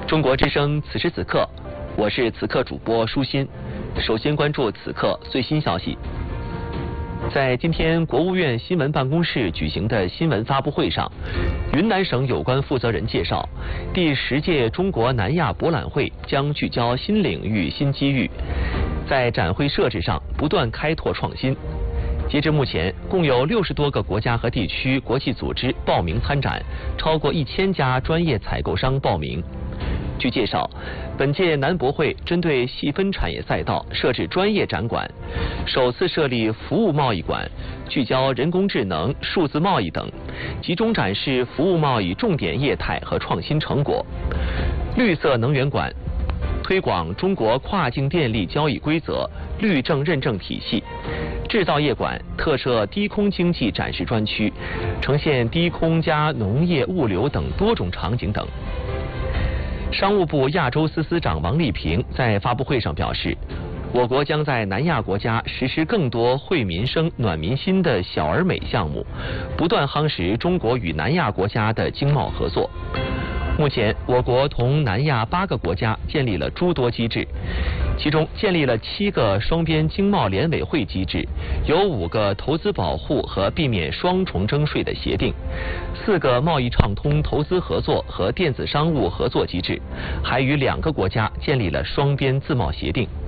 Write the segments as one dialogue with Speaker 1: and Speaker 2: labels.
Speaker 1: 中国之声此时此刻，我是此刻主播舒心。首先关注此刻最新消息。在今天国务院新闻办公室举行的新闻发布会上，云南省有关负责人介绍，第10届中国南亚博览会将聚焦新领域、新机遇，在展会设置上不断开拓创新。截至目前，共有60多个国家和地区国际组织报名参展，超过1000家专业采购商报名。据介绍，本届南博会针对细分产业赛道设置专业展馆，首次设立服务贸易馆，聚焦人工智能、数字贸易等，集中展示服务贸易重点业态和创新成果。绿色能源馆推广中国跨境电力交易规则、绿证认证体系。制造业馆特设低空经济展示专区，呈现低空加农业、物流等多种场景等。商务部亚洲司司长王丽萍在发布会上表示，我国将在南亚国家实施更多惠民生、暖民心的小而美项目，不断夯实中国与南亚国家的经贸合作。目前，我国同南亚8个国家建立了诸多机制，其中建立了7个双边经贸联委会机制，有5个投资保护和避免双重征税的协定，4个贸易畅通、投资合作和电子商务合作机制，还与2个国家建立了双边自贸协定。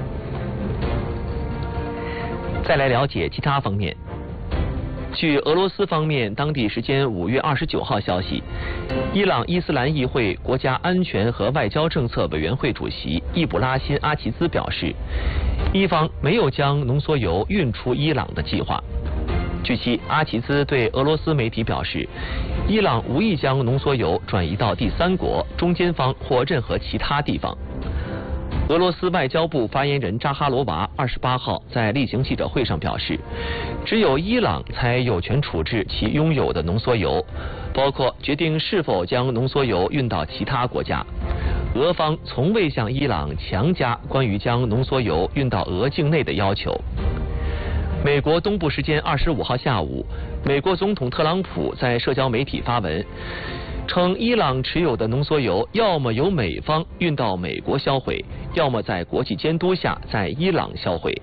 Speaker 1: 再来了解其他方面。据俄罗斯方面当地时间5月29号消息，伊朗伊斯兰议会国家安全和外交政策委员会主席易卜拉欣·阿齐兹表示，伊方没有将浓缩铀运出伊朗的计划。据悉，阿齐兹对俄罗斯媒体表示，伊朗无意将浓缩铀转移到第三国、中间方或任何其他地方。俄罗斯外交部发言人扎哈罗娃28号在例行记者会上表示，只有伊朗才有权处置其拥有的浓缩铀，包括决定是否将浓缩铀运到其他国家。俄方从未向伊朗强加关于将浓缩铀运到俄境内的要求。美国东部时间25号下午，美国总统特朗普在社交媒体发文，称伊朗持有的浓缩铀要么由美方运到美国销毁，要么在国际监督下在伊朗销毁。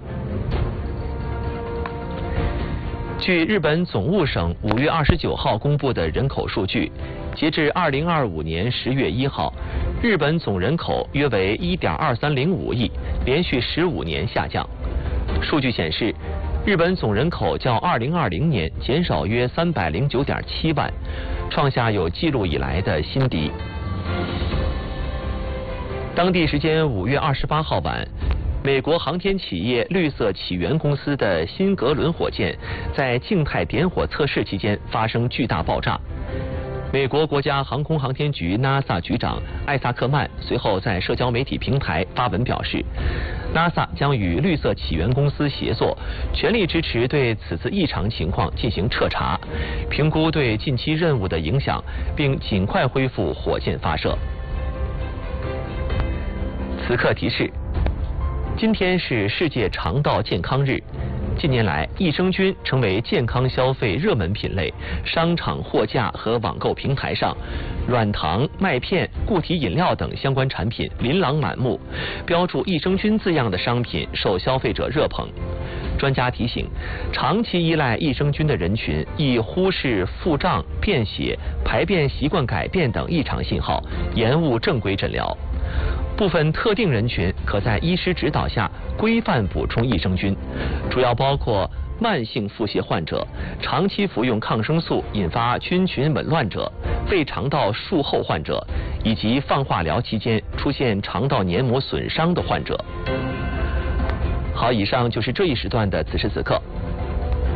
Speaker 1: 据日本总务省5月29号公布的人口数据，截至2025年10月1号，日本总人口约为1.2305亿，连续15年下降。数据显示，日本总人口较2020年减少约309.7万，创下有记录以来的新低。当地时间5月28号晚，美国航天企业绿色起源公司的新格伦火箭在静态点火测试期间发生巨大爆炸。美国国家航空航天局 NASA 局长艾萨克曼随后在社交媒体平台发文表示， NASA 将与绿色起源公司协作，全力支持对此次异常情况进行彻查，评估对近期任务的影响，并尽快恢复火箭发射。此刻提示：今天是世界肠道健康日。近年来，益生菌成为健康消费热门品类，商场货架和网购平台上，软糖、麦片、固体饮料等相关产品琳琅满目，标注益生菌字样的商品受消费者热捧。专家提醒，长期依赖益生菌的人群易忽视腹胀、便血、排便习惯改变等异常信号，延误正规诊疗。部分特定人群可在医师指导下规范补充益生菌，主要包括慢性腹泻患者、长期服用抗生素引发菌群紊乱者、胃肠道术后患者，以及放化疗期间出现肠道黏膜损伤的患者。好，以上就是这一时段的此时此刻。